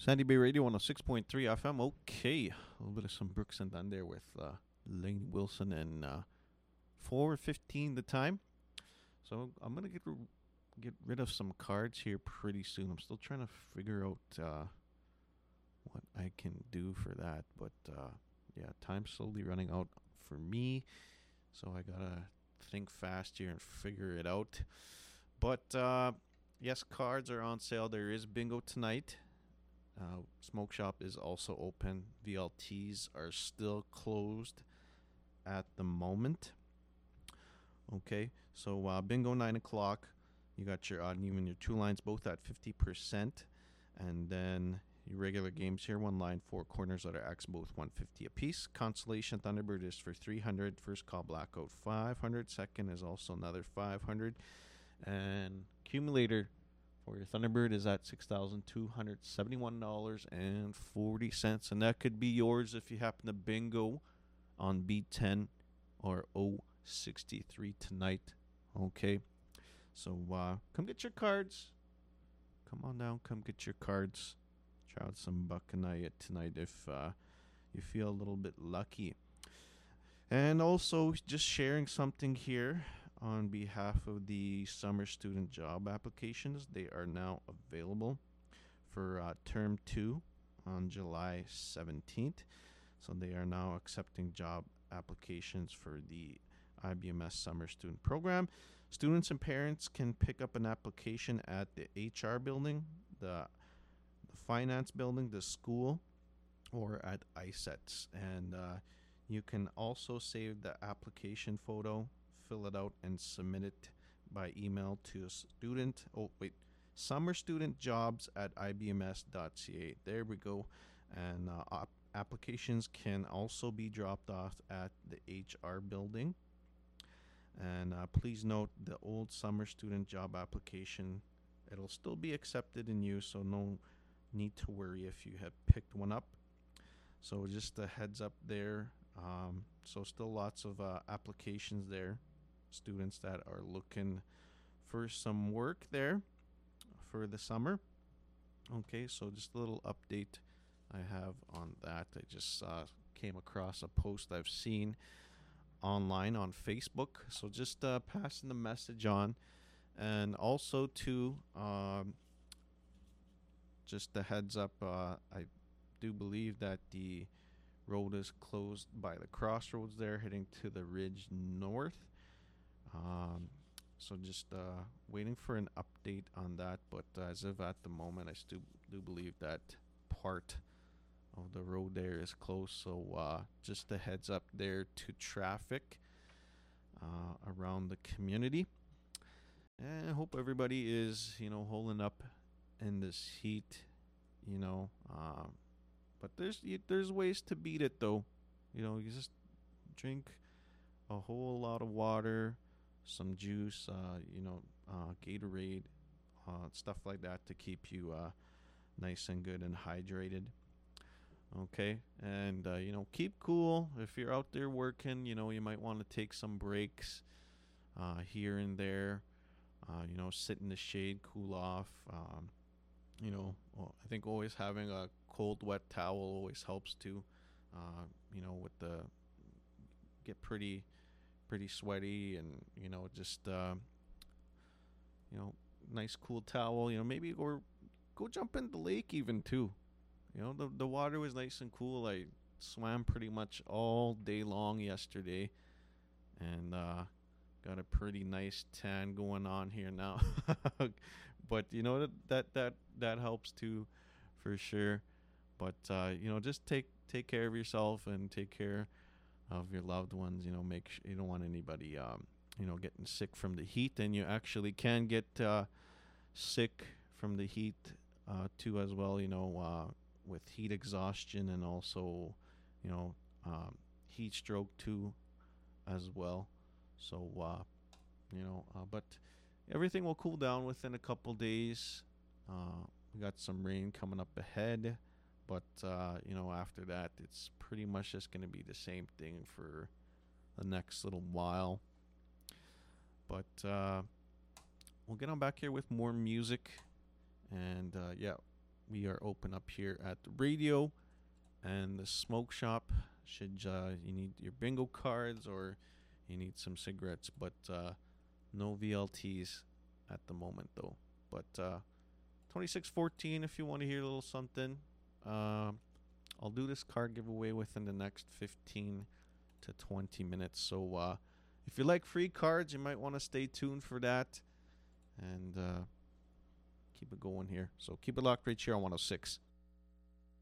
Sandy Bay Radio 106.3 FM. Okay, a little bit of some Brooks and Dunn there with Lane Wilson and 4:15 the time. So I'm gonna get rid of some cards here pretty soon. I'm still trying to figure out what I can do for that, but yeah, time's slowly running out for me, so I gotta think fast here and figure it out. But yes, cards are on sale. There is bingo tonight. Smoke shop is also open. VLTs are still closed at the moment. Okay, so bingo 9 o'clock. You got your odd and even, your two lines both at 50%, and then your regular games here: one line, four corners, letter X, both 150 apiece. Consolation Thunderbird is for 300. First call blackout 500. Second is also another 500, and accumulator for your Thunderbird is at $6,271.40, and that could be yours if you happen to bingo on B10 or O63 tonight. Okay, so come get your cards. Come on down, come get your cards. Try out some Buckeye tonight if you feel a little bit lucky. And also, just sharing something here on behalf of the summer student job applications. They are now available for term 2 on July 17th. So they are now accepting job applications for the IBMS summer student program. Students and parents can pick up an application at the HR building, the finance building, the school, or at ISETS. And you can also save the application photo, fill it out, and submit it by email to summerstudentjobs@ibms.ca. There we go. And applications can also be dropped off at the HR building. And please note, the old summer student job application, it'll still be accepted in use, so no need to worry if you have picked one up. So just a heads up there. So still lots of applications there. Students that are looking for some work there for the summer. Okay, so just a little update I have on that. I just came across a post I've seen online on Facebook. So just passing the message on. And also to just a heads up, I do believe that the road is closed by the crossroads there heading to the ridge north. So just waiting for an update on that, but as of at the moment, I still do believe that part of the road there is closed. So just a heads up there to traffic around the community. And I hope everybody is, holding up in this heat, but there's ways to beat it, though. You just drink a whole lot of water, some juice, Gatorade, stuff like that to keep you nice and good and hydrated. Okay, and keep cool. If you're out there working, you might want to take some breaks here and there. Sit in the shade, cool off. I think always having a cold, wet towel always helps too. With the get pretty sweaty, and just nice cool towel. Maybe or go jump in the lake even too. The water was nice and cool. I swam pretty much all day long yesterday, and got a pretty nice tan going on here now. But that helps too, for sure. But just take care of yourself and take care of your loved ones. Make sure you don't want anybody getting sick from the heat, and you actually can get sick from the heat too as well. With heat exhaustion, and also heat stroke too as well. So but everything will cool down within a couple days. We got some rain coming up ahead, but after that, it's pretty much just going to be the same thing for the next little while. But we'll get on back here with more music, and we are open up here at the radio and the smoke shop. Should you need your bingo cards or you need some cigarettes, but no VLTs at the moment though. But 2614, if you want to hear a little something, I'll do this card giveaway within the next 15 to 20 minutes. So if you like free cards, you might want to stay tuned for that and keep it going here. So keep it locked right here on 106.